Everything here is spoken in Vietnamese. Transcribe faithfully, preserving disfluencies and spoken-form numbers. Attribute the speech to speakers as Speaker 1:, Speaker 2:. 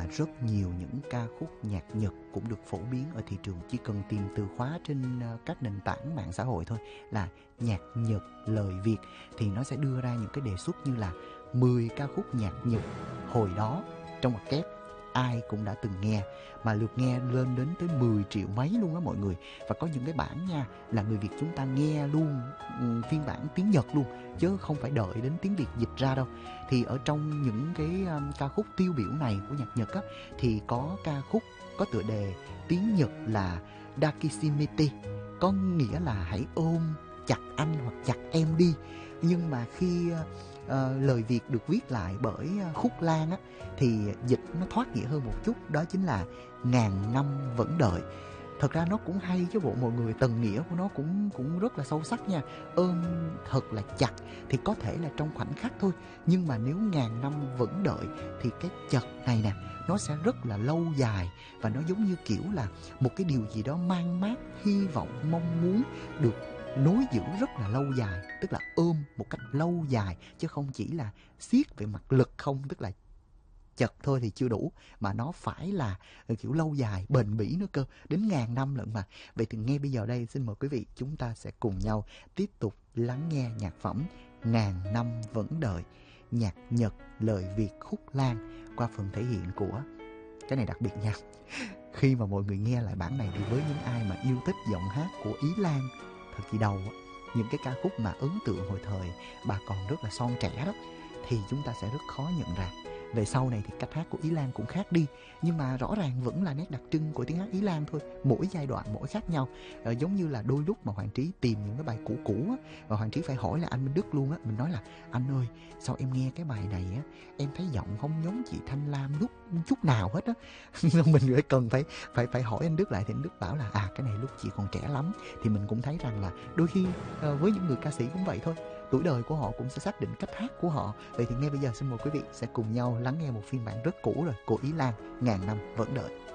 Speaker 1: rất nhiều những ca khúc nhạc Nhật cũng được phổ biến ở thị trường. Chỉ cần tìm từ khóa trên các nền tảng mạng xã hội thôi là nhạc Nhật lời Việt thì nó sẽ đưa ra những cái đề xuất như là mười ca khúc nhạc Nhật hồi đó trong ngoặc kép ai cũng đã từng nghe, mà lượt nghe lên đến tới mười triệu mấy luôn á mọi người. Và có những cái bản nha là người Việt chúng ta nghe luôn um, phiên bản tiếng Nhật luôn, chứ không phải đợi đến tiếng Việt dịch ra đâu. Thì ở trong những cái um, ca khúc tiêu biểu này của nhạc Nhật á, thì có ca khúc có tựa đề tiếng Nhật là Dakishimete, có nghĩa là hãy ôm chặt anh hoặc chặt em đi. Nhưng mà khi uh, lời Việt được viết lại bởi uh, Khúc Lan á, thì dịch nó thoát nghĩa hơn một chút, đó chính là ngàn năm vẫn đợi. Thật ra nó cũng hay chứ bộ mọi người, tầng nghĩa của nó cũng cũng rất là sâu sắc nha. Ôm thật là chặt thì có thể là trong khoảnh khắc thôi, nhưng mà nếu ngàn năm vẫn đợi thì cái chật này nè nó sẽ rất là lâu dài, và nó giống như kiểu là một cái điều gì đó mang mát, hy vọng, mong muốn được nối giữ rất là lâu dài, tức là ôm một cách lâu dài chứ không chỉ là siết về mặt lực không, tức là chật thôi thì chưa đủ, mà nó phải là kiểu lâu dài, bền bỉ nữa cơ, đến ngàn năm lận mà. Vậy thì ngay bây giờ đây xin mời quý vị chúng ta sẽ cùng nhau tiếp tục lắng nghe nhạc phẩm Ngàn Năm Vẫn Đợi, nhạc Nhật lời Việt Khúc Lan qua phần thể hiện của, cái này đặc biệt nha, khi mà mọi người nghe lại bản này thì với những ai mà yêu thích giọng hát của Ý Lan thời kỳ đầu, những cái ca khúc mà ấn tượng hồi thời bà còn rất là son trẻ đó, thì chúng ta sẽ rất khó nhận ra. Về sau này thì cách hát của Ý Lan cũng khác đi, nhưng mà rõ ràng vẫn là nét đặc trưng của tiếng hát Ý Lan thôi, mỗi giai đoạn mỗi khác nhau. Ờ, giống như là đôi lúc mà Hoàng Trí tìm những cái bài cũ cũ á, và Hoàng Trí phải hỏi là anh Minh Đức luôn á, mình nói là anh ơi sao em nghe cái bài này á em thấy giọng không giống chị Thanh Lam lúc chút nào hết á. Mình phải cần phải phải phải hỏi anh Đức lại, thì anh Đức bảo là à cái này lúc chị còn trẻ lắm. Thì mình cũng thấy rằng là đôi khi uh, với những người ca sĩ cũng vậy thôi, tuổi đời của họ cũng sẽ xác định cách hát của họ. Vậy thì ngay bây giờ xin mời quý vị sẽ cùng nhau lắng nghe một phiên bản rất cũ rồi của Ý Lan, Ngàn Năm Vẫn Đợi.